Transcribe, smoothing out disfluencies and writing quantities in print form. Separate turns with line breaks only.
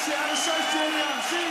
谢谢，还有帅学长，谢谢。